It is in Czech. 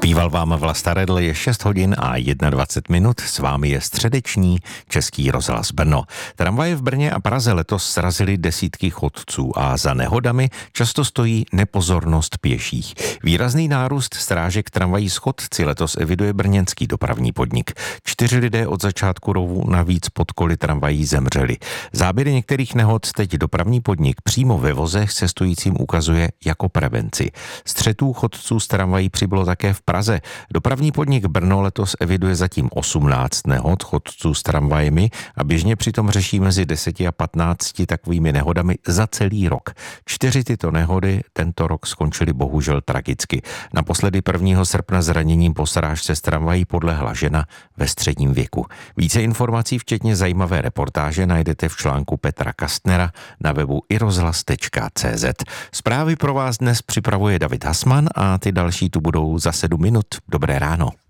Zpíval vám Vlasta Redl, je 6 hodin a 21 minut, s vámi je středeční Český rozhlas Brno. Tramvaje v Brně a Praze letos srazily desítky chodců a za nehodami často stojí nepozornost pěších. Výrazný nárůst srážek tramvají s chodci letos eviduje brněnský dopravní podnik. 4 lidé od začátku rovu navíc pod koly tramvají zemřeli. Záběry některých nehod teď dopravní podnik přímo ve vozech cestujícím ukazuje jako prevenci. Střetů chodců s tramvají přibylo také v Praze. Dopravní podnik Brno letos eviduje zatím 18 nehod chodců s tramvajemi a běžně přitom řeší mezi 10 a 15 takovými nehodami za celý rok. 4 tyto nehody tento rok skončily bohužel tragicky. Naposledy 1. srpna zraněním po srážce s tramvají podlehla žena ve středním věku. Více informací, včetně zajímavé reportáže, najdete v článku Petra Kastnera na webu irozhlas.cz. Zprávy pro vás dnes připravuje David Hasman a ty další tu budou za 7 minut. Dobré ráno.